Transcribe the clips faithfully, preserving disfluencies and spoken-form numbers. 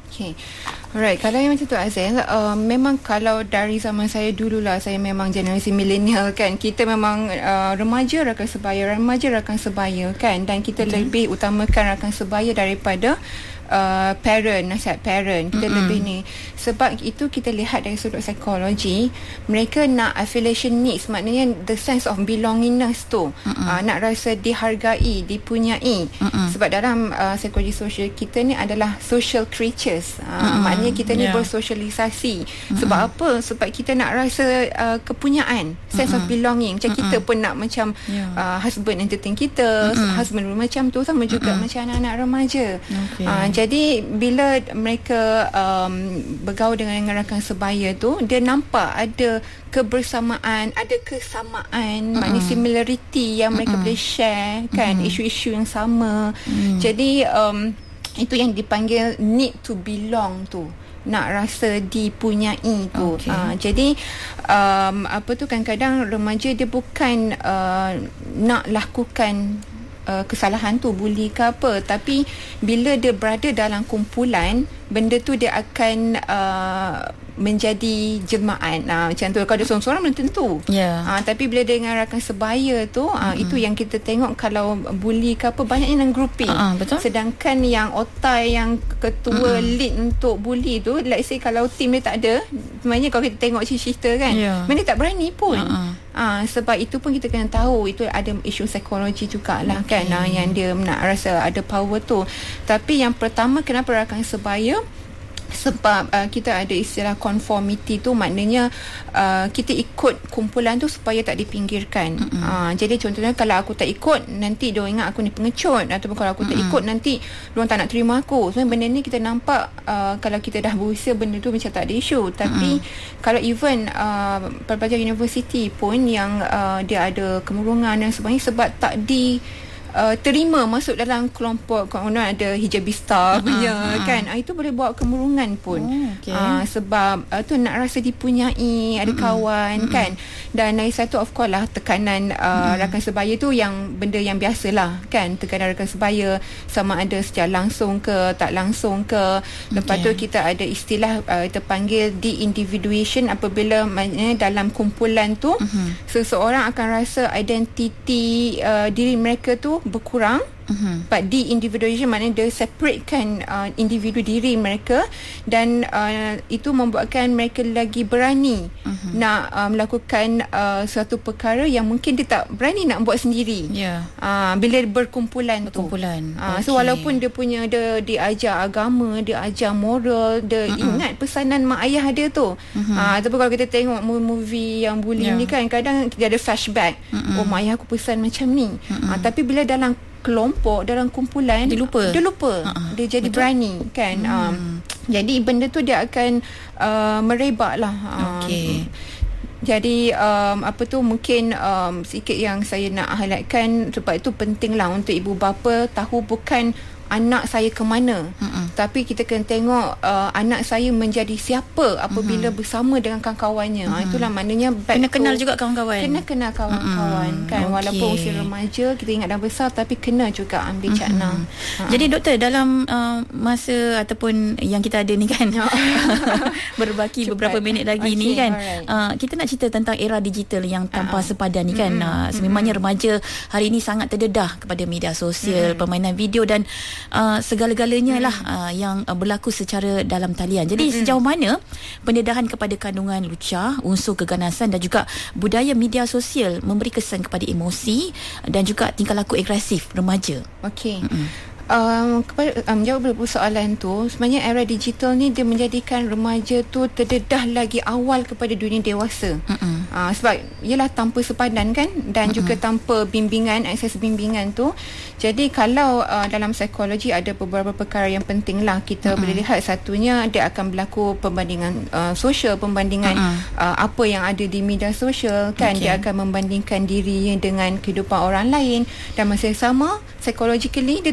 Okay. Alright, kalau yang macam tu Azil, uh, memang kalau dari zaman saya dululah, saya memang generasi milenial kan, kita memang uh, remaja rakan sebaya, remaja rakan sebaya kan, dan kita mm-hmm. lebih utamakan rakan sebaya daripada Uh, parent, nasihat parent. Kita mm-hmm. lebih ni. Sebab itu kita lihat dari sudut psikologi, mereka nak affiliation needs, maknanya the sense of belongingness tu, mm-hmm. uh, nak rasa dihargai, dipunyai. Mm-hmm. Sebab dalam uh, psikologi sosial, kita ni adalah social creatures. uh, mm-hmm. Maknanya kita ni yeah. bersosialisasi. Mm-hmm. Sebab apa? Sebab kita nak rasa uh, kepunyaan, sense mm-hmm. of belonging. Macam mm-hmm. kita pun nak macam yeah. uh, husband entertain kita, mm-hmm. husband macam tu, sama juga mm-hmm. macam anak-anak remaja. Okay. uh, Jadi bila mereka um, bergaul dengan rakan sebaya tu, dia nampak ada kebersamaan, ada kesamaan, mm-hmm. maknanya similarity yang mereka mm-hmm. boleh share kan, mm-hmm. isu-isu yang sama. Mm. Jadi um, itu yang dipanggil need to belong tu, nak rasa dipunyai tu. Okay. Uh, jadi um, apa tu, kadang-kadang remaja dia bukan uh, nak lakukan Uh, kesalahan tu, bully ke apa, tapi bila dia berada dalam kumpulan, benda tu dia akan uh, menjadi jelmaan. uh, macam tu. Kalau dia seorang-seorang belum tentu, yeah. uh, tapi bila dia dengan rakan sebaya tu, uh, mm-hmm. itu yang kita tengok. Kalau bully ke apa, banyak yang grouping. uh-huh, betul. Sedangkan yang otai, yang ketua mm-hmm. lead untuk bully tu, let's say kalau team dia tak ada, sebenarnya kalau kita tengok cerita kan, yeah. mana tak berani pun. uh-huh. Uh, sebab itu pun kita kena tahu, itu ada isu psikologi jugalah. Okay. Kan, uh, yang dia nak rasa ada power tu. Tapi yang pertama, kenapa rakan sebaya? Sebab uh, kita ada istilah conformity tu, maknanya uh, kita ikut kumpulan tu supaya tak dipinggirkan. Mm-hmm. uh, Jadi contohnya, kalau aku tak ikut, nanti diorang ingat aku ni pengecut, ataupun kalau aku mm-hmm. tak ikut, nanti diorang tak nak terima aku. Sebenarnya benda ni kita nampak uh, kalau kita dah berusia, benda tu macam tak ada isu. Tapi mm-hmm. kalau even uh, pelajar universiti pun yang uh, dia ada kemurungan dan sebagainya, sebab tak di Uh, terima masuk dalam kelompok, kalau ada hijabista punya, uh-huh, uh-huh. kan, uh, itu boleh bawa kemurungan pun. Oh, okay. uh, sebab uh, tu nak rasa dipunyai, ada uh-huh. kawan, uh-huh. kan. Dan lagi satu, of course lah, tekanan uh, uh-huh. rakan sebaya tu yang benda yang biasalah kan, tekanan rakan sebaya, sama ada secara langsung ke tak langsung ke. Lepas okay. tu kita ada istilah uh, kita panggil de-individuation, apabila maknanya dalam kumpulan tu uh-huh. seseorang akan rasa identiti uh, diri mereka tu berkurang. Uh-huh. But de-individuation maknanya dia separatekan uh, individu diri mereka, dan uh, itu membuatkan mereka lagi berani uh-huh. nak uh, melakukan uh, suatu perkara yang mungkin dia tak berani nak buat sendiri. Yeah. Uh, bila berkumpulan, berkumpulan tu. Uh, okay. So walaupun dia punya dia diajar agama, dia ajar moral, dia uh-huh. ingat pesanan mak ayah dia tu. Uh-huh. Uh, tapi kalau kita tengok movie yang bullying yeah. ni kan, kadang dia ada flashback. Uh-huh. Oh, mak ayah aku pesan macam ni. Uh-huh. Uh, tapi bila dalam kelompok, dalam kumpulan, dia lupa, dia lupa, uh-uh. dia jadi betul? Berani kan. hmm. um, jadi benda tu dia akan uh, merebak lah. Okay. um, Jadi um, apa tu, mungkin um, sikit yang saya nak highlightkan, sebab itu penting lah untuk ibu bapa tahu, bukan anak saya ke mana, uh-uh. tapi kita kena tengok uh, anak saya menjadi siapa apabila uh-huh. bersama dengan kawan-kawannya. uh-huh. Itulah maknanya kena kenal juga kawan-kawan, kena kenal kawan-kawan, uh-huh. kan. Okay. Walaupun usia remaja kita ingat dah besar, tapi kena juga ambil uh-huh. cakna. uh-huh. Jadi doktor, dalam uh, masa ataupun yang kita ada ni kan, berbaki cepat, beberapa minit lagi okay, ni kan, uh, kita nak cerita tentang era digital yang tanpa uh-huh. sepadan ni kan. uh, Sememangnya uh-huh. remaja hari ini sangat terdedah kepada media sosial, uh-huh. permainan video dan Uh, segala-galanya hmm. lah uh, yang uh, berlaku secara dalam talian. Jadi hmm. sejauh mana pendedahan kepada kandungan lucah, unsur keganasan dan juga budaya media sosial memberi kesan kepada emosi dan juga tingkah laku agresif remaja? Okey. Hmm. Um, kepada um, jawab beberapa soalan tu, sebenarnya era digital ni dia menjadikan remaja tu terdedah lagi awal kepada dunia dewasa. Uh, sebab ialah tanpa sepadan kan, dan Mm-mm. juga tanpa bimbingan, akses bimbingan tu. Jadi kalau uh, dalam psikologi ada beberapa perkara yang penting lah kita Mm-mm. boleh lihat. Satunya, dia akan berlaku pembandingan uh, sosial, pembandingan uh, apa yang ada di media sosial kan. Okay. Dia akan membandingkan dirinya dengan kehidupan orang lain, dan masa yang sama psychologically dia tengah cari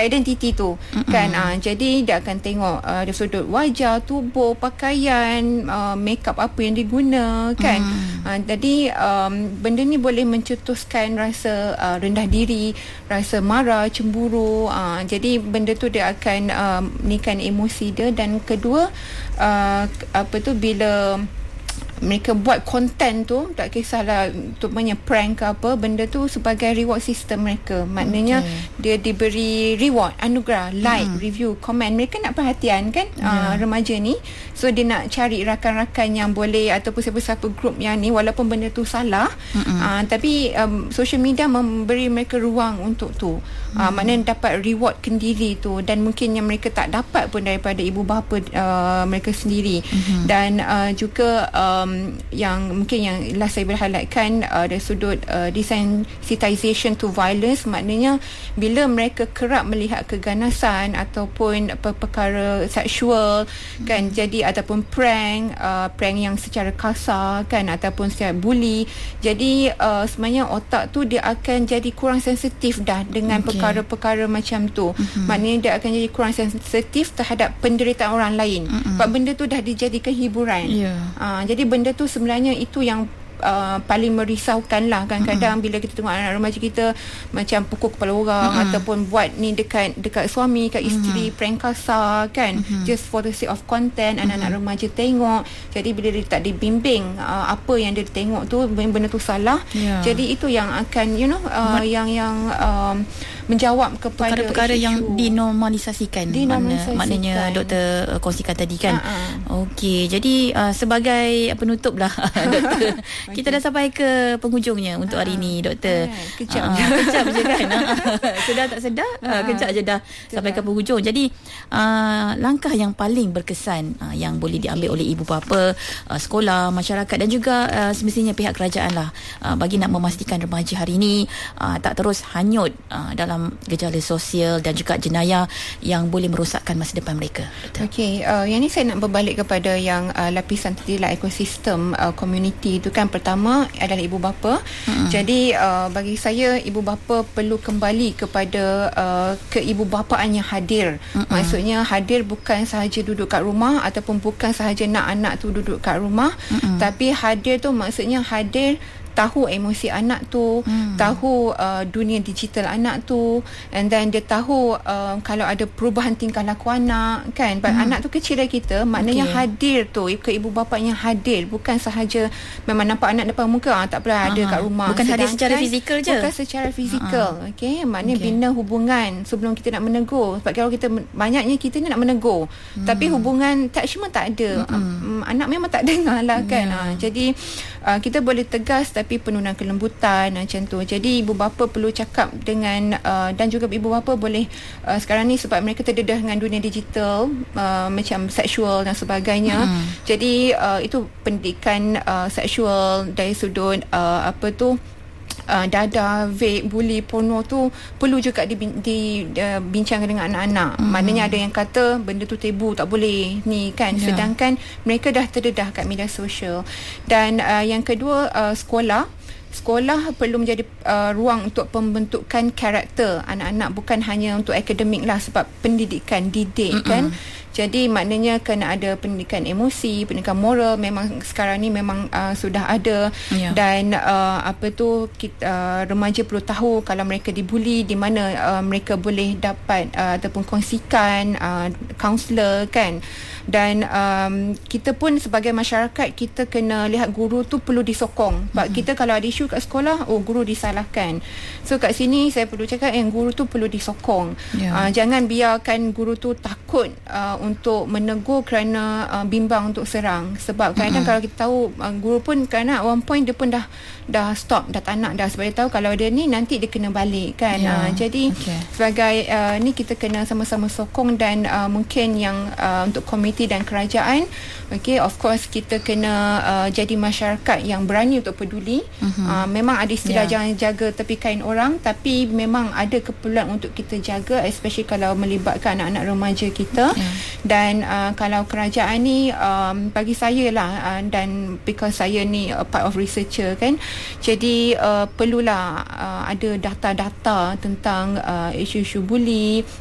identiti tu, mm-hmm. kan. Uh, jadi dia akan tengok uh, dari sudut wajah, tubuh, pakaian, uh, makeup apa yang diguna, kan. Mm. Uh, jadi um, benda ni boleh mencetuskan rasa uh, rendah diri, rasa marah, cemburu. Uh, jadi benda tu dia akan uh, nikan emosi dia. Dan kedua, uh, apa tu, bila mereka buat konten tu, tak kisahlah umpamanya prank ke apa, benda tu sebagai reward system mereka. Maknanya okay. dia diberi reward, anugerah, like, hmm. review, komen. Mereka nak perhatian, kan, yeah. uh, remaja ni. So dia nak cari rakan-rakan yang boleh, ataupun siapa-siapa grup yang ni, walaupun benda tu salah, hmm. uh, tapi um, social media memberi mereka ruang untuk tu. hmm. uh, Maknanya dapat reward kendiri tu, dan mungkin yang mereka tak dapat pun daripada ibu bapa uh, mereka sendiri. hmm. Dan uh, juga um, yang mungkin yang last saya berhighlightkan uh, dari sudut uh, desensitization to violence, maknanya bila mereka kerap melihat keganasan ataupun perkara seksual, hmm. kan, jadi ataupun prank uh, prank yang secara kasar, kan, ataupun secara bully, jadi uh, sebenarnya otak tu dia akan jadi kurang sensitif dah dengan okay. perkara-perkara macam tu. hmm. Maknanya dia akan jadi kurang sensitif terhadap penderitaan orang lain, hmm. sebab benda tu dah dijadikan hiburan. yeah. uh, jadi benda tu sebenarnya itu yang Uh, paling merisaukan lah. Kadang-kadang mm-hmm. bila kita tengok anak remaja kita macam pukul kepala orang, mm-hmm. ataupun buat ni dekat dekat suami, kat isteri, mm-hmm. prank kasar, kan, mm-hmm. just for the sake of content. mm-hmm. Anak-anak remaja tengok, jadi bila dia tak dibimbing uh, apa yang dia tengok tu, benda tu salah, yeah. jadi itu yang akan, you know, uh, yang yang um, menjawab kepada perkara-perkara yang dinormalisasikan, dinormalisasikan. Makna, maknanya doktor uh, kongsikan tadi, kan. uh-uh. Okey, jadi uh, sebagai penutup lah doktor, kita dah sampai ke penghujungnya untuk hari ini, doktor. Kejap uh, je. Kejap je, kan. Sedar tak sedar, uh, kejap je dah Itulah. sampai ke penghujung. Jadi uh, langkah yang paling berkesan uh, yang boleh diambil oleh ibu bapa, uh, sekolah, masyarakat, dan juga uh, semestinya pihak kerajaan lah, uh, bagi nak memastikan remaja hari ini uh, tak terus hanyut uh, dalam gejala sosial dan juga jenayah yang boleh merosakkan masa depan mereka. Okey, uh, yang ni saya nak berbalik kepada yang uh, lapisan tadi lah, ekosistem uh, community itu, kan. Pertama adalah ibu bapa. Mm-hmm. Jadi uh, bagi saya, ibu bapa perlu kembali kepada uh, keibubapaan yang hadir. Mm-hmm. Maksudnya hadir bukan sahaja duduk kat rumah, ataupun bukan sahaja nak anak tu duduk kat rumah, mm-hmm. tapi hadir tu maksudnya hadir tahu emosi anak tu, hmm. tahu uh, dunia digital anak tu, and then dia tahu uh, kalau ada perubahan tingkah laku anak, kan. Hmm. Anak tu kecil dari kita, maknanya okay. hadir tu ke ibu bapa yang hadir, bukan sahaja memang nampak anak depan muka, ah, tak pernah ada kat rumah, bukan hadir secara fizikal je, bukan secara fizikal. okey, maknanya okay. bina hubungan sebelum kita nak menegur. Sebab kalau kita, banyaknya kita ni nak menegur, hmm. tapi hubungan attachment tak ada. hmm. um, anak memang tak dengar lah, kan. yeah. uh, jadi uh, kita boleh tegas tapi penuh dengan kelembutan, macam tu. Jadi ibu bapa perlu cakap dengan uh, dan juga ibu bapa boleh uh, sekarang ni sebab mereka terdedah dengan dunia digital, uh, macam seksual dan sebagainya. Hmm. Jadi uh, itu pendidikan uh, seksual dari sudut uh, apa tu Uh, dadah, vape, bully, porno tu perlu juga dibincangkan di, uh, dengan anak-anak. Mm. Maknanya ada yang kata benda tu tabu, tak boleh ni, kan. Yeah. Sedangkan mereka dah terdedah kat media sosial. Dan uh, yang kedua, uh, sekolah Sekolah perlu menjadi uh, ruang untuk pembentukan karakter anak-anak, bukan hanya untuk akademik lah, sebab pendidikan, didik, Mm-mm. kan. Jadi maknanya kena ada pendidikan emosi, pendidikan moral. Memang sekarang ni memang uh, sudah ada. Yeah. Dan uh, apa tu, kita, uh, remaja perlu tahu kalau mereka dibuli, di mana uh, mereka boleh dapat uh, ataupun kongsikan uh, kaunselor, kan. Dan um, kita pun sebagai masyarakat, kita kena lihat guru tu perlu disokong. Sebab mm-hmm. kita kalau ada isu kat sekolah, oh guru disalahkan. So kat sini saya perlu cakap yang guru tu perlu disokong. Yeah. Uh, jangan biarkan guru tu takut uh, untuk menegur kerana uh, bimbang untuk serang. Sebab kadang-kadang mm-hmm. kalau kita tahu uh, guru pun kerana at one point dia pun dah dah stop, dah tak nak dah, sebab dia tahu kalau dia ni nanti dia kena balik, kan. Yeah. Uh, jadi okay. sebagai uh, ni kita kena sama-sama sokong. Dan uh, mungkin yang uh, untuk komiti dan kerajaan, okay, of course kita kena uh, jadi masyarakat yang berani untuk peduli. Mm-hmm. uh, memang ada istilah yeah. jangan jaga tepi kain orang, tapi memang ada keperluan untuk kita jaga, especially kalau melibatkan anak-anak remaja kita. Yeah. Dan uh, kalau kerajaan ni um, bagi saya lah, uh, dan because saya ni a part of researcher, kan, jadi uh, perlulah uh, ada data-data tentang uh, isu-isu bully,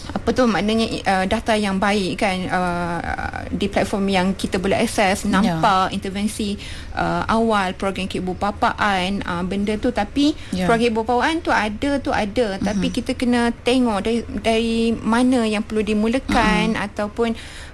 apa tu maknanya uh, data yang baik kan uh, di platform yang kita boleh akses, nampak yeah. intervensi uh, awal program ibu bapaan uh, benda tu, tapi yeah. program ibu bapaan tu ada tu ada, mm-hmm. tapi kita kena tengok dari dari mana yang perlu dimulakan, mm-hmm. ataupun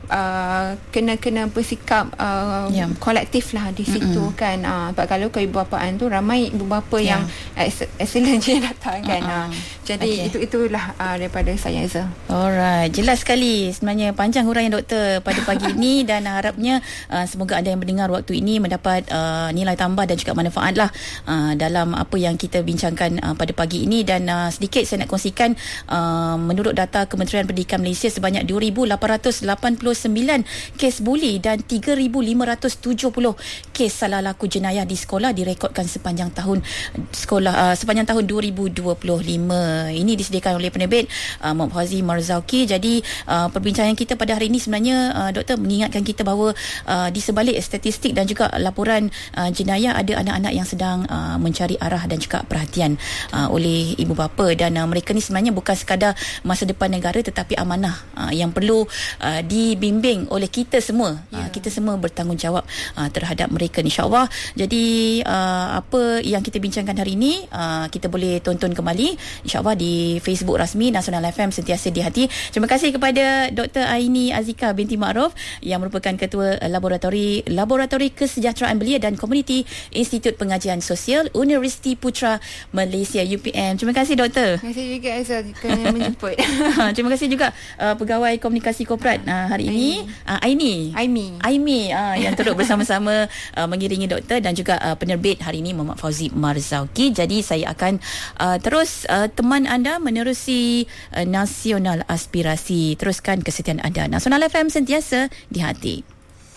Uh, kena kena bersikap uh, yeah. kolektif lah di situ, mm-hmm. kan. Uh, sebab kalau ke ibu bapaan tu ramai ibu bapa yeah. yang excellent je datang kan. Uh-uh. Uh, jadi okay. itu itulah uh, daripada saya, Aiza. Alright, jelas sekali sebenarnya panjang huraian doktor pada pagi ini dan harapnya uh, semoga anda yang mendengar waktu ini mendapat uh, nilai tambah dan juga manfaat lah uh, dalam apa yang kita bincangkan uh, pada pagi ini. Dan uh, sedikit saya nak kongsikan uh, menurut data Kementerian Pendidikan Malaysia sebanyak dua ribu lapan ratus lapan puluh sembilan kes buli dan tiga ribu lima ratus tujuh puluh kes salah laku jenayah di sekolah direkodkan sepanjang tahun sekolah uh, sepanjang tahun dua ribu dua puluh lima. Ini disediakan oleh penerbit uh, Muhammad Fauzi Marzauki. Jadi uh, perbincangan kita pada hari ini sebenarnya uh, doktor mengingatkan kita bahawa uh, di sebalik statistik dan juga laporan uh, jenayah ada anak-anak yang sedang uh, mencari arah dan juga perhatian uh, oleh ibu bapa, dan uh, mereka ni sebenarnya bukan sekadar masa depan negara tetapi amanah uh, yang perlu uh, di bimbing oleh kita semua. Yeah. Uh, kita semua bertanggungjawab uh, terhadap mereka, insya-Allah. Jadi uh, apa yang kita bincangkan hari ini uh, kita boleh tonton kembali insya-Allah di Facebook rasmi Nasional F M Sentiasa di Hati. Terima kasih kepada Doktor Aini Azika binti Ma'ruf yang merupakan Ketua Laboratori Laboratori Kesejahteraan Belia dan Komuniti Institut Pengajian Sosial Universiti Putra Malaysia U P M. Terima kasih doktor. Terima kasih juga Aiza kerana menjemput. Terima kasih juga uh, Pegawai Komunikasi Korporat uh, hari ini ini uh, Aini Aimi Aimi uh, yang turut bersama-sama uh, mengiringi doktor dan juga uh, penerbit hari ini Muhammad Fauzi Marzauki. Jadi saya akan uh, terus uh, teman anda menerusi uh, Nasional Aspirasi. Teruskan kesetiaan anda. Nasional F M Sentiasa di Hati.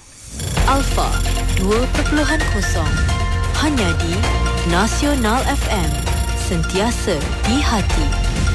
Alpha dua kosong hanya di Nasional F M Sentiasa di Hati.